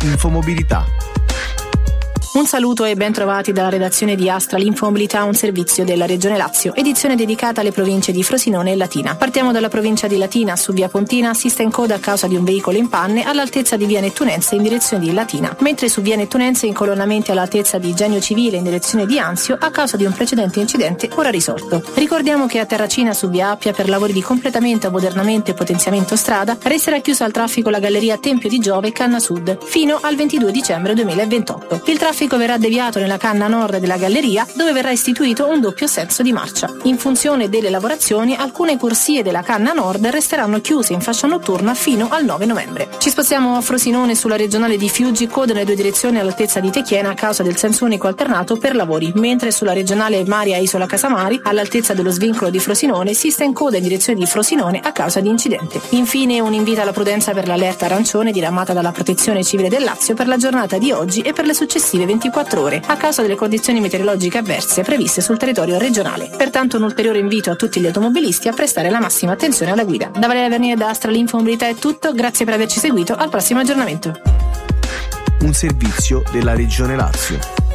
Infomobilità. Un saluto e ben trovati dalla redazione di Astra l'Infomobilità, un servizio della Regione Lazio, edizione dedicata alle province di Frosinone e Latina. Partiamo dalla provincia di Latina. Su via Pontina assiste in coda a causa di un veicolo in panne all'altezza di via Nettunense in direzione di Latina, mentre su via Nettunense incolonnamenti all'altezza di Genio Civile in direzione di Anzio a causa di un precedente incidente ora risolto. Ricordiamo che a Terracina su via Appia per lavori di completamento, ammodernamento e potenziamento strada resterà chiusa al traffico la galleria Tempio di Giove Canna Sud fino al 22 dicembre 2028. Il traffico verrà deviato nella canna nord della galleria, dove verrà istituito un doppio senso di marcia. In funzione delle lavorazioni, alcune corsie della canna nord resteranno chiuse in fascia notturna fino al 9 novembre. Ci spostiamo a Frosinone sulla regionale di Fiuggi, coda nelle due direzioni all'altezza di Techiena a causa del senso unico alternato per lavori, mentre sulla regionale Maria Isola Casamari all'altezza dello svincolo di Frosinone si sta in coda in direzione di Frosinone a causa di incidente. Infine un invito alla prudenza per l'allerta arancione diramata dalla Protezione Civile del Lazio per la giornata di oggi e per le successive 24 ore a causa delle condizioni meteorologiche avverse previste sul territorio regionale. Pertanto un ulteriore invito a tutti gli automobilisti a prestare la massima attenzione alla guida. Da Valeria Vernier e da Astra l'Infomobilità è tutto, grazie per averci seguito, al prossimo aggiornamento. Un servizio della Regione Lazio.